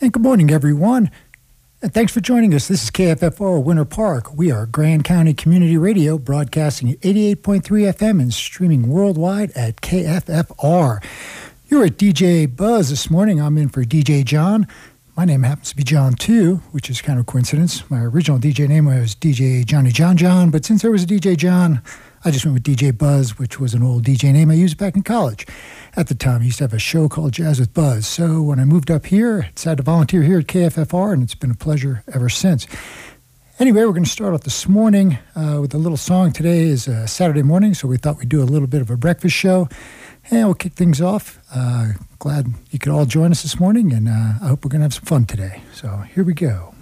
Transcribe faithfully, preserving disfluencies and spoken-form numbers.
And good morning, everyone. And thanks for joining us. This is K F F R Winter Park. We are Grand County Community Radio, broadcasting at eighty-eight point three F M and streaming worldwide at K F F R. You're at D J Buzz this morning. I'm in for D J John. My name happens to be John, too, which is kind of a coincidence. My original D J name was D J Johnny John John, but since there was a D J John, I just went with D J Buzz, which was an old D J name I used back in college. At the time, I used to have a show called Jazz with Buzz. So when I moved up here, I decided to volunteer here at K F F R, and it's been a pleasure ever since. Anyway, we're going to start off this morning uh, with a little song. Today is uh, Saturday morning, so we thought we'd do a little bit of a breakfast show. And we'll kick things off. Uh, glad you could all join us this morning, and uh, I hope we're going to have some fun today. So here we go.